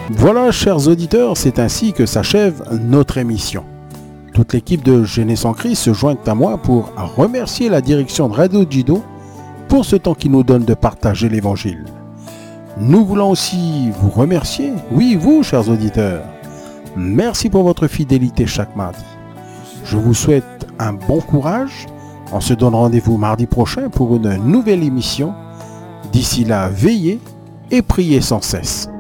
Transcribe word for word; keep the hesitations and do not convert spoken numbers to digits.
Voilà, chers auditeurs, c'est ainsi que s'achève notre émission. Toute l'équipe de Jeunesse en Christ se joint à moi pour remercier la direction de Radio Jido pour ce temps qu'il nous donne de partager l'Évangile. Nous voulons aussi vous remercier, oui vous, chers auditeurs. Merci pour votre fidélité chaque mardi. Je vous souhaite un bon courage. On se donne rendez-vous mardi prochain pour une nouvelle émission. D'ici là, veillez et priez sans cesse.